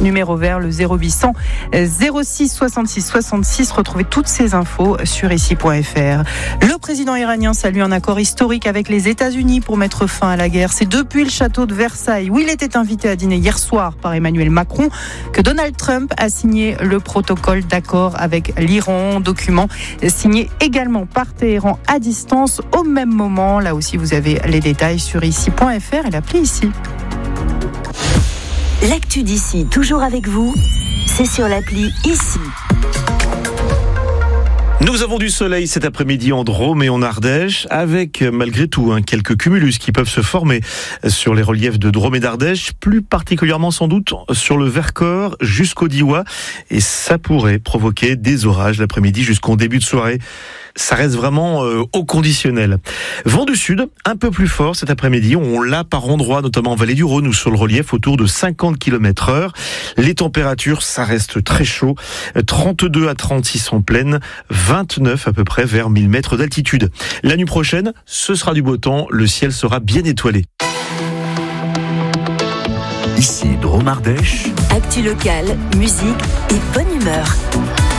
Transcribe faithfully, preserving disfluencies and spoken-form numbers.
numéro vert, le zéro huit cents zéro six soixante-six soixante-six. Retrouvez toutes ces infos sur ici point f r. Le président iranien salue un accord historique avec les États-Unis pour mettre fin à la guerre. C'est depuis le château de Versailles, où il était invité à dîner hier soir par Emmanuel Macron, que Donald Trump a signé le protocole d'accord avec l'Iran, document signé également par Téhéran à distance au même moment. Là aussi, vous avez les détails sur ici point f r et l'appli ici. L'actu d'ici, toujours avec vous, c'est sur l'appli ici. Nous avons du soleil cet après-midi en Drôme et en Ardèche, avec malgré tout hein, quelques cumulus qui peuvent se former sur les reliefs de Drôme et d'Ardèche, plus particulièrement sans doute sur le Vercors jusqu'au Diois, et ça pourrait provoquer des orages l'après-midi jusqu'au début de soirée. Ça reste vraiment euh, au conditionnel. Vent du sud, un peu plus fort cet après-midi. On l'a par endroits, notamment en vallée du Rhône ou sur le relief, autour de cinquante kilomètres heure. Les températures, ça reste très chaud. trente-deux à trente-six en plaine, vingt-neuf à peu près vers mille mètres d'altitude. La nuit prochaine, ce sera du beau temps. Le ciel sera bien étoilé. Ici, Drôme Ardèche. Actu locale, musique et bonne humeur.